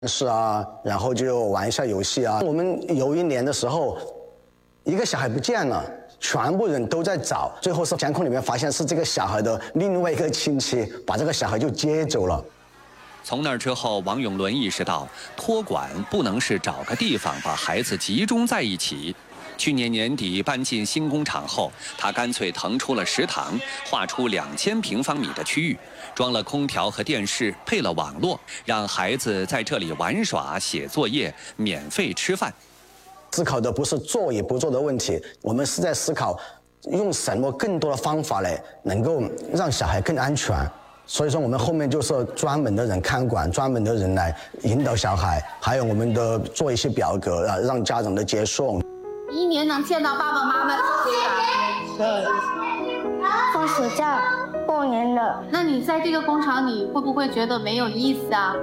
是啊，然后就玩一下游戏啊。我们有一年的时候，一个小孩不见了，全部人都在找，最后是监控里面发现是这个小孩的另外一个亲戚把这个小孩就接走了。 从那之后，王永伦意识到托管不能是找个地方把孩子集中在一起。去年年底搬进新工厂后，他干脆腾出了食堂，划出2000平方米的区域，装了空调和电视，配了网络，让孩子在这里玩耍、写作业，免费吃饭。 思考的不是做与不做的问题，我们是在思考用什么更多的方法来能够让小孩更安全。所以说，我们后面就是专门的人看管，专门的人来引导小孩，还有我们的做一些表格啊，让家长的接送。 一年能见到爸爸妈妈几次？ 对，放暑假、过年的。 那你在这个工厂里会不会觉得没有意思啊？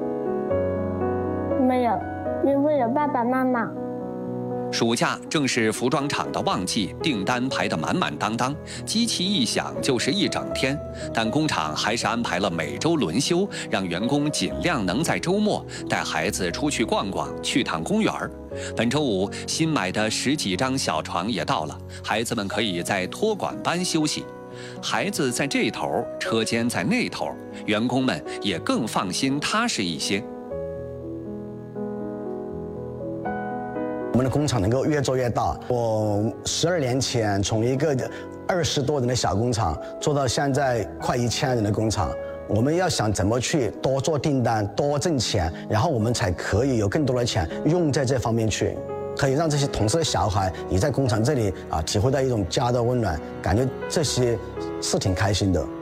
没有，因为有爸爸妈妈。 暑假正是服装厂的旺季，订单排得满满当当，机器一响就是一整天。但工厂还是安排了每周轮休，让员工尽量能在周末带孩子出去逛逛，去趟公园。本周五，新买的10几张小床也到了，孩子们可以在托管班休息。孩子在这头，车间在那头，员工们也更放心踏实一些。 我们的工厂能够越做越大。我12年前从一个20多人的小工厂做到现在快1000人的工厂。我们要想怎么去多做订单、多挣钱，然后我们才可以有更多的钱用在这方面去，可以让这些同事的小孩也在工厂这里体会到一种家的温暖，感觉这些是挺开心的。